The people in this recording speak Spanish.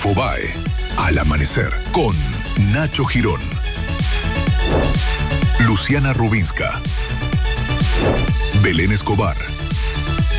Infobae, al amanecer, con Nacho Girón, Luciana Rubinska, Belén Escobar